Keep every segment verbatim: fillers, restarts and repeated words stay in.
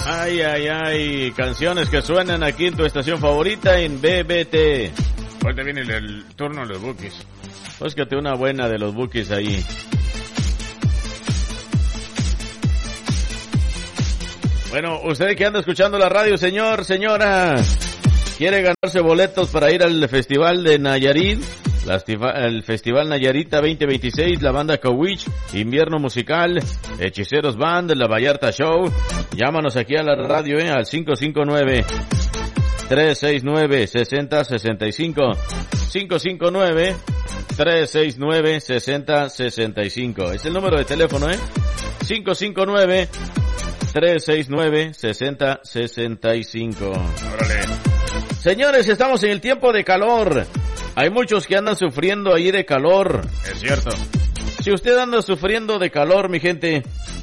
Ay, ay, ay, canciones que suenan aquí en tu estación favorita en B B T. Ahorita viene el, el turno de los Bukis. Búscate una buena de los Bukis ahí. Bueno, usted que anda escuchando la radio, señor, señora, ¿quiere ganarse boletos para ir al Festival de Nayarit? El Festival Nayarita veinte veintiséis, la banda Kawich, Invierno Musical, Hechiceros Band, La Vallarta Show. Llámanos aquí a la radio, eh, al cinco cinco nueve, tres seis nueve, seis cero seis cinco. cinco cinco nueve, tres seis nueve, seis cero seis cinco. Es el número de teléfono, eh. cinco cinco nueve, tres seis nueve, seis cero seis cinco. Órale. Señores, estamos en el tiempo de calor. Hay muchos que andan sufriendo ahí de calor. Es cierto. Si usted anda sufriendo de calor, mi gente,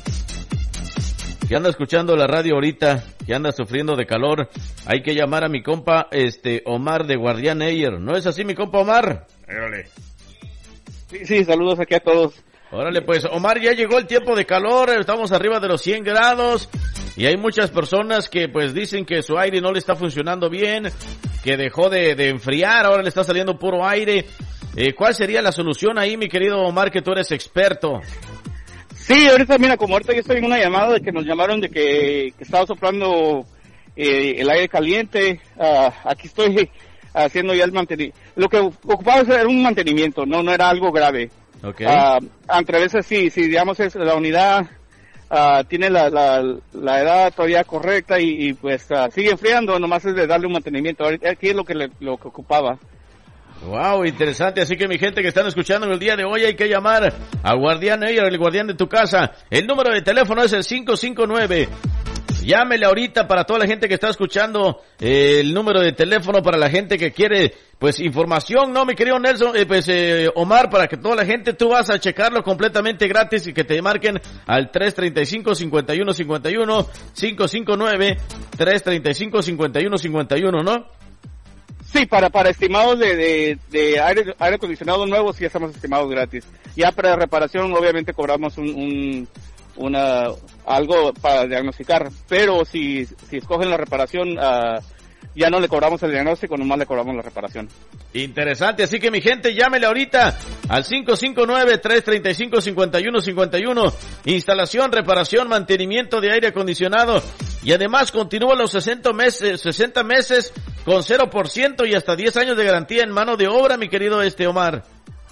que anda escuchando la radio ahorita, que anda sufriendo de calor, hay que llamar a mi compa, este, Omar de Guardián Air. ¿No es así, mi compa Omar? Órale. Sí, sí, saludos aquí a todos. Órale, pues, Omar, ya llegó el tiempo de calor, estamos arriba de los cien grados, y hay muchas personas que, pues, dicen que su aire no le está funcionando bien, que dejó de, de enfriar, ahora le está saliendo puro aire. Eh, ¿Cuál sería la solución ahí, mi querido Omar, que tú eres experto? Sí, ahorita, mira, como ahorita yo estoy en una llamada de que nos llamaron de que, que estaba soplando eh, el aire caliente. Uh, aquí estoy haciendo ya el mantenimiento. Lo que ocupaba era un mantenimiento, no, no era algo grave. Okay. Uh, entre veces sí, sí, digamos, es la unidad uh, tiene la, la, la edad todavía correcta y, y pues uh, sigue enfriando, nomás es de darle un mantenimiento. Aquí es lo que le, lo que ocupaba. Wow, interesante. Así que mi gente que están escuchando el día de hoy, hay que llamar a Guardián Air, el guardián de tu casa. El número de teléfono es el cinco cinco nueve. Llámele ahorita para toda la gente que está escuchando, eh, el número de teléfono para la gente que quiere, pues, información, ¿no, mi querido Nelson? Eh, pues, eh, Omar, para que toda la gente, tú vas a checarlo completamente gratis y que te marquen al tres treinta y cinco, cincuenta y uno cincuenta y uno, cinco cinco nueve, tres treinta y cinco, cincuenta y uno cincuenta y uno, ¿no? Sí, para para estimados de, de, de aire, aire acondicionado nuevos, sí estamos estimados gratis. Ya para reparación, obviamente, cobramos un... un una algo para diagnosticar, pero si si escogen la reparación, uh, ya no le cobramos el diagnóstico, nomás le cobramos la reparación. Interesante, así que mi gente, llámele ahorita al cinco cinco nueve, tres treinta y cinco, cincuenta y uno cincuenta y uno. Instalación, reparación, mantenimiento de aire acondicionado, y además continúa los sesenta meses, sesenta meses con cero por ciento y hasta diez años de garantía en mano de obra, mi querido este Omar.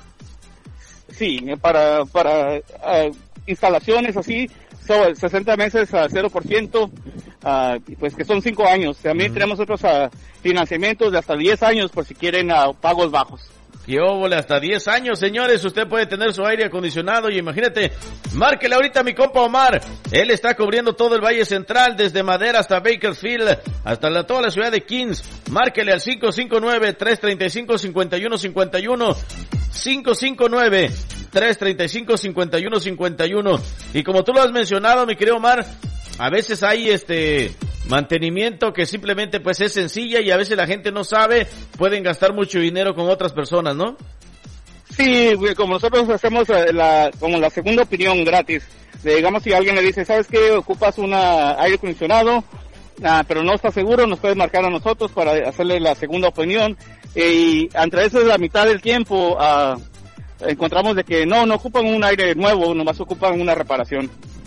Sí, para para uh, instalaciones así, son sesenta meses a cero por ciento, uh, pues que son cinco años. También uh-huh. tenemos otros uh, financiamientos de hasta diez años por si quieren uh, pagos bajos. ¡Qué óvole! Hasta diez años, señores, usted puede tener su aire acondicionado y imagínate, márquele ahorita a mi compa Omar. Él está cubriendo todo el Valle Central, desde Madera hasta Bakersfield, hasta la, toda la ciudad de Kings. Márquele al cinco cinco nueve, tres treinta y cinco, cincuenta y uno cincuenta y uno, cinco cinco nueve, tres treinta y cinco, cincuenta y uno cincuenta y uno. Y como tú lo has mencionado, mi querido Omar, a veces hay este mantenimiento que simplemente pues es sencilla y a veces la gente no sabe, pueden gastar mucho dinero con otras personas, ¿no? Sí, como nosotros hacemos la como la segunda opinión gratis. Digamos, si alguien le dice, ¿sabes qué? Ocupas un aire acondicionado, ah, pero no está seguro, nos puedes marcar a nosotros para hacerle la segunda opinión. Y entre eso, la mitad del tiempo, ah, encontramos de que no, no ocupan un aire nuevo, nomás ocupan una reparación.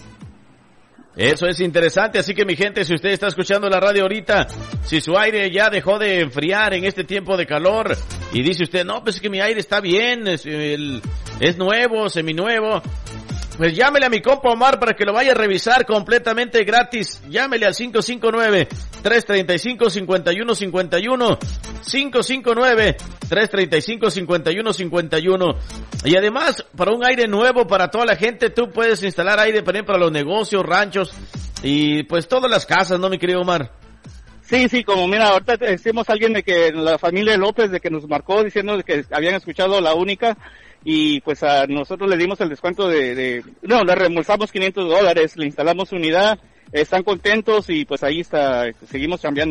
Eso es interesante, así que mi gente, si usted está escuchando la radio ahorita, si su aire ya dejó de enfriar en este tiempo de calor y dice usted, no, pues es que mi aire está bien, es, el, es nuevo, seminuevo, pues llámele a mi compa Omar para que lo vaya a revisar completamente gratis. Llámele al cinco cinco nueve, tres treinta y cinco, cincuenta y uno cincuenta y uno, cinco cinco nueve, tres treinta y cinco, cincuenta y uno cincuenta y uno. Y además, para un aire nuevo para toda la gente, tú puedes instalar aire también para los negocios, ranchos y pues todas las casas, ¿no, mi querido Omar? Sí, sí, como mira, ahorita decimos a alguien de que la familia López de que nos marcó diciendo que habían escuchado La Única. Y pues a nosotros le dimos el descuento de, de no, le reembolsamos quinientos dólares, le instalamos unidad, están contentos y pues ahí está, seguimos cambiando.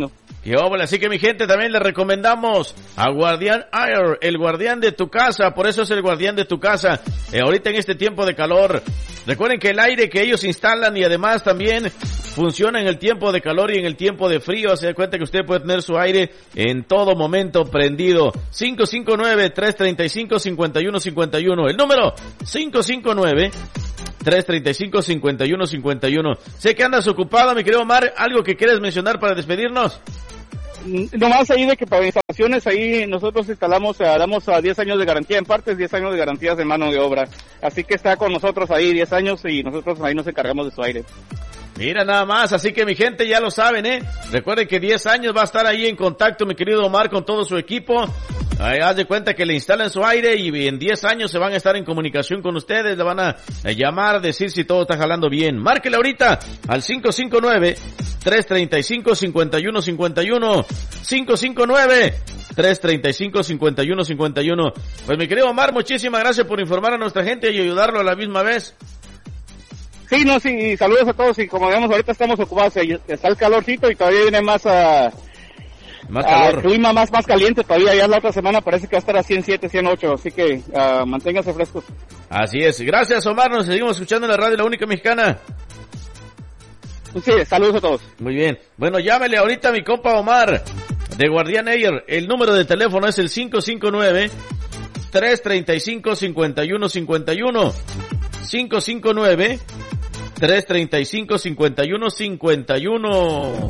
Qué óvole, así que mi gente, también le recomendamos a Guardian Air, el guardián de tu casa, por eso es el guardián de tu casa, eh, ahorita en este tiempo de calor. Recuerden que el aire que ellos instalan y además también funciona en el tiempo de calor y en el tiempo de frío, se da cuenta que usted puede tener su aire en todo momento prendido. cinco cinco nueve, tres tres cinco, cinco uno cinco uno, el número cinco cinco nueve, tres tres cinco, cinco uno cinco uno. Sé que andas ocupado, mi querido Omar, ¿algo que quieres mencionar para despedirnos? Nomás ahí de que para instalaciones ahí nosotros instalamos, eh, damos a diez años de garantía en partes, diez años de garantías de mano de obra. Así que está con nosotros ahí diez años y nosotros ahí nos encargamos de su aire. Mira nada más, así que mi gente ya lo saben, ¿eh? Recuerden que diez años va a estar ahí en contacto mi querido Omar con todo su equipo. Ahí haz de cuenta que le instalan su aire y en diez años se van a estar en comunicación con ustedes, le van a llamar, decir si todo está jalando bien. Márquele ahorita al cinco cinco nueve, tres tres cinco, cinco uno cinco uno, cinco cinco nueve, tres tres cinco, cinco uno cinco uno. Pues mi querido Omar, muchísimas gracias por informar a nuestra gente y ayudarlo a la misma vez. Sí, no, sí, saludos a todos y como vemos ahorita estamos ocupados, está el calorcito y todavía viene más a... Más calor. Uh, clima más, más caliente todavía, ya la otra semana parece que va a estar a ciento siete, ciento ocho, así que uh, manténganse frescos. Así es, gracias Omar, nos seguimos escuchando en la radio La Única Mexicana. Sí, saludos a todos. Muy bien, bueno, llámele ahorita a mi compa Omar, de Guardian Air, el número de teléfono es el cinco cinco nueve, tres tres cinco, cinco uno cinco uno, cinco cinco nueve, tres tres cinco, cinco uno cinco uno.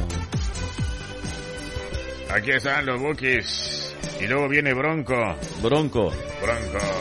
Aquí están los Bukis. Y luego viene Bronco. Bronco. Bronco.